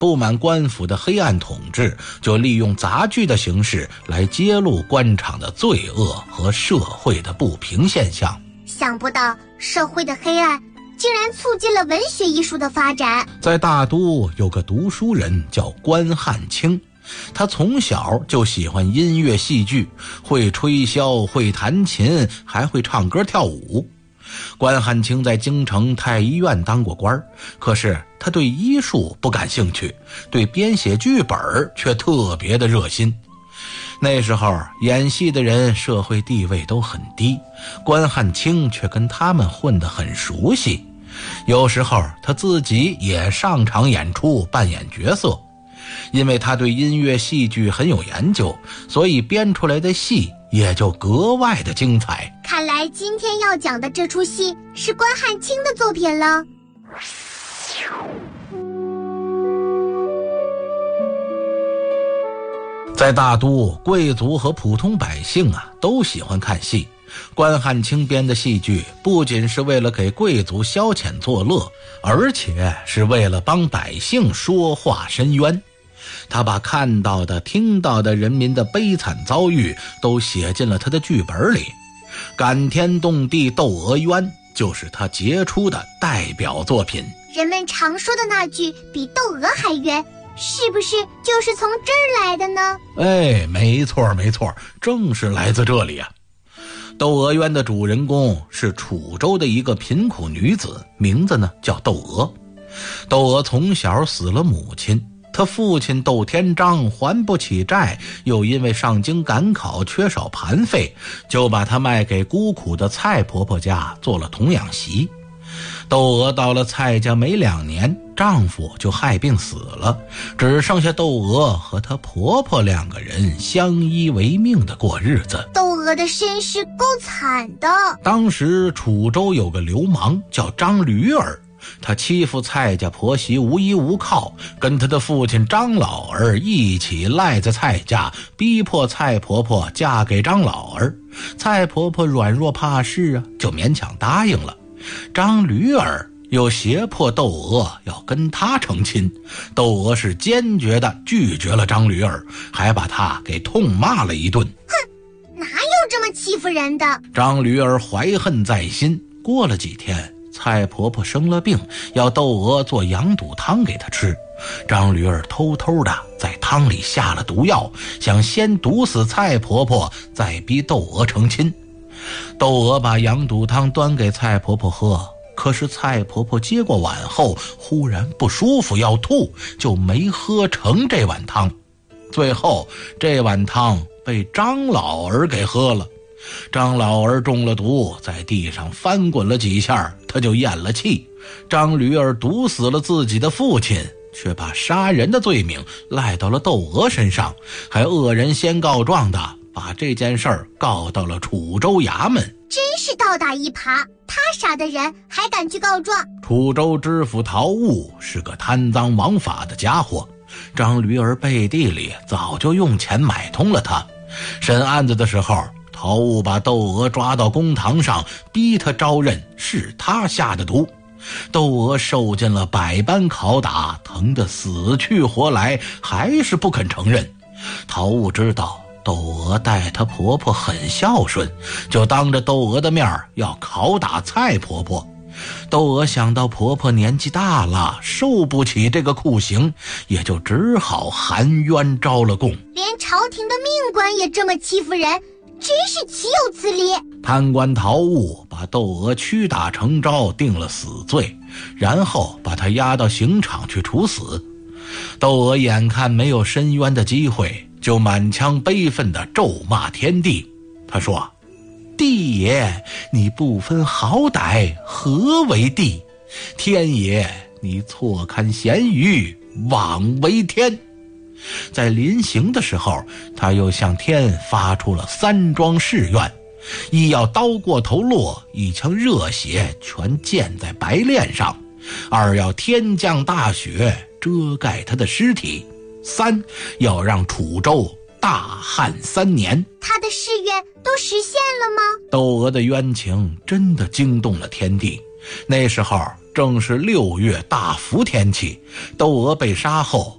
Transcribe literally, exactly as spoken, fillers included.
不满官府的黑暗统治，就利用杂剧的形式来揭露官场的罪恶和社会的不平现象。 想不到社会的黑暗竟然促进了文学艺术的发展。 在大都有个读书人叫关汉卿，他从小就喜欢音乐戏剧，会吹箫，会弹琴，还会唱歌跳舞。关汉卿在京城太医院当过官，可是他对医术不感兴趣，对编写剧本却特别的热心。那时候演戏的人社会地位都很低，关汉卿却跟他们混得很熟悉。有时候他自己也上场演出，扮演角色。因为他对音乐戏剧很有研究，所以编出来的戏也就格外的精彩。 看来今天要讲的这出戏是关汉卿的作品了。 在大都，贵族和普通百姓啊都喜欢看戏。关汉卿编的戏剧不仅是为了给贵族消遣作乐，而且是为了帮百姓说话申冤。他把看到的听到的人民的悲惨遭遇都写进了他的剧本里。感天动地窦娥冤就是他杰出的代表作品。 人们常说的那句比窦娥还冤，是不是就是从这儿来的呢？ 哎，没错没错，正是来自这里啊。窦娥冤的主人公是楚州的一个贫苦女子，名字呢叫窦娥。窦娥从小死了母亲，他父亲窦天章还不起债，又因为上京赶考缺少盘费，就把他卖给孤苦的蔡婆婆家做了童养媳。窦娥到了蔡家没两年，丈夫就害病死了，只剩下窦娥和她婆婆两个人相依为命的过日子。 窦娥的身世够惨的。 当时楚州有个流氓叫张驴儿，他欺负蔡家婆媳无依无靠，跟他的父亲张老儿一起赖在蔡家，逼迫蔡婆婆嫁给张老儿。蔡婆婆软弱怕事啊，就勉强答应了。张驴儿又胁迫窦娥要跟他成亲，窦娥是坚决地拒绝了张驴儿，还把他给痛骂了一顿。 哼，哪有这么欺负人的？ 张驴儿怀恨在心。过了几天，蔡婆婆生了病，要窦娥做羊肚汤给她吃。张驴儿偷偷的在汤里下了毒药，想先毒死蔡婆婆，再逼窦娥成亲。窦娥把羊肚汤端给蔡婆婆喝，可是蔡婆婆接过碗后忽然不舒服要吐，就没喝成这碗汤。最后这碗汤被张老儿给喝了。张老儿中了毒，在地上翻滚了几下，他就咽了气。张驴儿毒死了自己的父亲，却把杀人的罪名赖到了窦娥身上，还恶人先告状的把这件事儿告到了楚州衙门。 真是倒打一耙，他杀的人还敢去告状。 楚州知府陶务是个贪赃枉法的家伙，张驴儿背地里早就用钱买通了他。审案子的时候，陶务把窦娥抓到公堂上，逼他招认是他下的毒。窦娥受尽了百般拷打，疼得死去活来，还是不肯承认。陶务知道窦娥待她婆婆很孝顺，就当着窦娥的面要拷打蔡婆婆。窦娥想到婆婆年纪大了，受不起这个酷刑，也就只好含冤招了供。 连朝廷的命官也这么欺负人，真是岂有此理！ 贪官陶务把窦娥屈打成招，定了死罪，然后把她押到刑场去处死。窦娥眼看没有申冤的机会，就满腔悲愤地咒骂天帝。他说：帝爷，你不分好歹，何为帝？天爷，你错看咸鱼，枉为天。在临行的时候，他又向天发出了三桩誓愿：一要刀过头落，一腔热血全溅在白练上；二要天降大雪遮盖他的尸体；三要让楚州大旱三年。 他的誓愿都实现了吗？ 窦娥的冤情真的惊动了天帝。那时候正是六月大伏天气，窦娥被杀后，